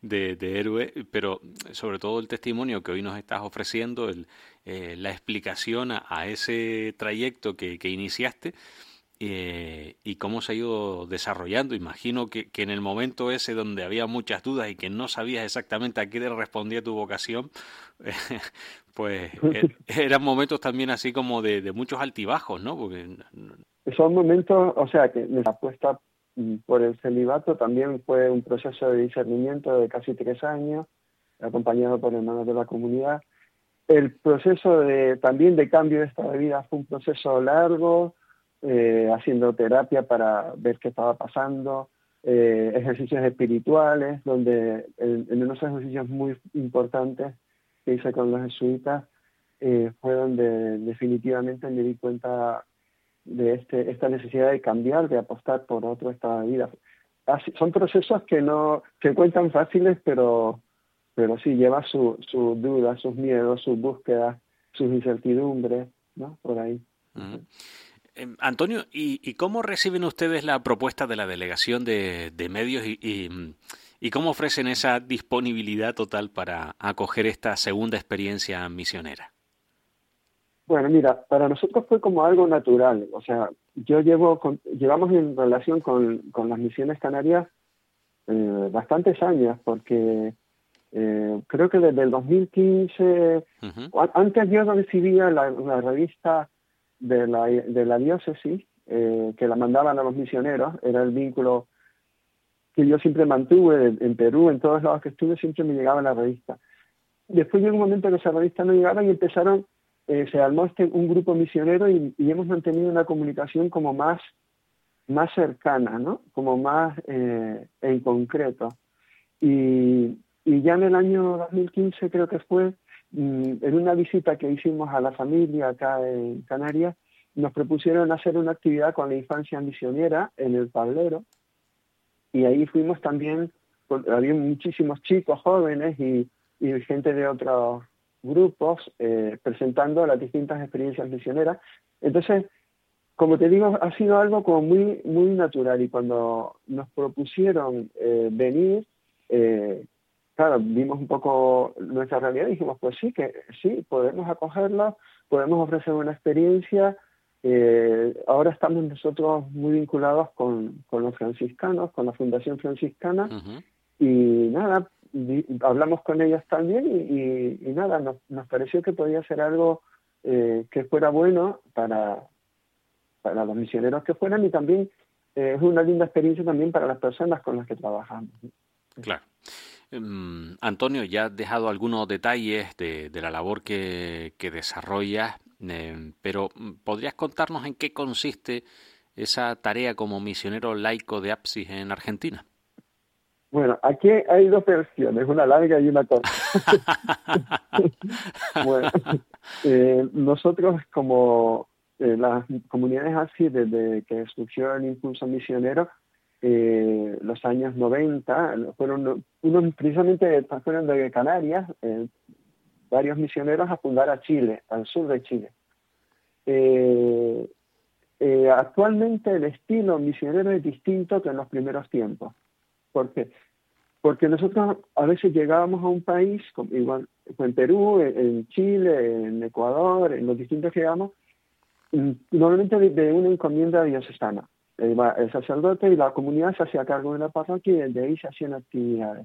de héroe, pero sobre todo el testimonio que hoy nos estás ofreciendo, la explicación a ese trayecto que iniciaste y cómo se ha ido desarrollando. Imagino que en el momento ese donde había muchas dudas y que no sabías exactamente a qué te respondía tu vocación, pues eran momentos también así como de muchos altibajos, ¿no? Porque Son momentos, o sea, que nuestra apuesta por el celibato también fue un proceso de discernimiento de casi 3 años, acompañado por hermanos de la comunidad. El proceso también de cambio de estado de vida fue un proceso largo, haciendo terapia para ver qué estaba pasando, ejercicios espirituales, donde en unos ejercicios muy importantes que hice con los jesuitas, fue donde definitivamente me di cuenta de esta necesidad de cambiar, de apostar por otro estado de vida. Son procesos que cuentan fáciles, pero sí lleva sus dudas, sus miedos, sus búsquedas, sus incertidumbres, ¿no? Por ahí. uh-huh. Antonio, ¿y cómo reciben ustedes la propuesta de la delegación de medios y cómo ofrecen esa disponibilidad total para acoger esta segunda experiencia misionera? Bueno, mira, para nosotros fue como algo natural. O sea, llevamos en relación con las misiones canarias bastantes años, porque creo que desde el 2015, Uh-huh. antes yo recibía la revista de la diócesis, que la mandaban a los misioneros, era el vínculo que yo siempre mantuve en Perú, en todos lados que estuve, siempre me llegaba la revista. Después llegó un momento que esa revista no llegaba y se armó un grupo misionero y hemos mantenido una comunicación como más cercana, ¿no? Como más en concreto. Y ya en el año 2015 creo que fue, en una visita que hicimos a la familia acá en Canarias, nos propusieron hacer una actividad con la infancia misionera en el tablero, y ahí fuimos también, había muchísimos chicos jóvenes y gente de otros grupos presentando las distintas experiencias misioneras. Entonces, como te digo, ha sido algo como muy, muy natural, y cuando nos propusieron venir, claro, vimos un poco nuestra realidad y dijimos, pues sí, podemos acogerlo, podemos ofrecer una experiencia. Ahora estamos nosotros muy vinculados con los franciscanos, con la Fundación Franciscana, Uh-huh. y nada, hablamos con ellas también y nada, nos pareció que podía ser algo que fuera bueno para los misioneros que fueran, y también es una linda experiencia también para las personas con las que trabajamos. Claro. Antonio, ya has dejado algunos detalles de la labor que desarrollas, pero ¿podrías contarnos en qué consiste esa tarea como misionero laico de Apsis en Argentina? Bueno, aquí hay dos versiones, una larga y una corta. Bueno, nosotros como las comunidades así, desde que surgió el impulso misionero, los años 90, fueron unos precisamente fueron de Canarias, varios misioneros a fundar a Chile, al sur de Chile. Actualmente el estilo misionero es distinto que en los primeros tiempos. ¿Por qué? Porque nosotros a veces llegábamos a un país, igual en Perú, en Chile, en Ecuador, en los distintos que llegamos, normalmente de una encomienda diocesana. El sacerdote y la comunidad se hacía cargo de la parroquia y desde ahí se hacían actividades.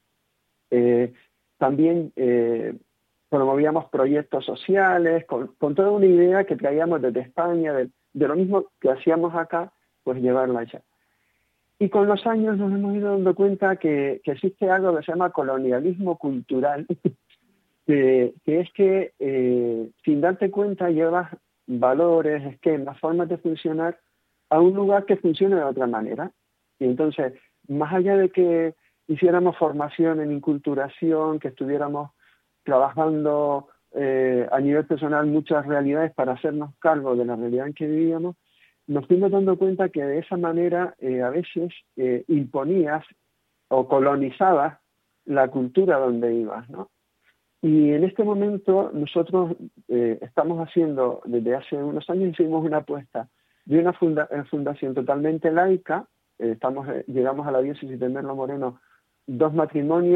También promovíamos proyectos sociales, con toda una idea que traíamos desde España, de lo mismo que hacíamos acá, pues llevarla allá. Y con los años nos hemos ido dando cuenta que existe algo que se llama colonialismo cultural, que es que sin darte cuenta llevas valores, esquemas, formas de funcionar a un lugar que funcione de otra manera. Y entonces, más allá de que hiciéramos formación en inculturación, que estuviéramos trabajando a nivel personal muchas realidades para hacernos cargo de la realidad en que vivíamos, nos fuimos dando cuenta que de esa manera a veces imponías o colonizabas la cultura donde ibas, ¿no? Y en este momento nosotros estamos haciendo, desde hace unos años hicimos una apuesta de una fundación totalmente laica. Llegamos a la diócesis de Merlo Moreno 2 matrimonios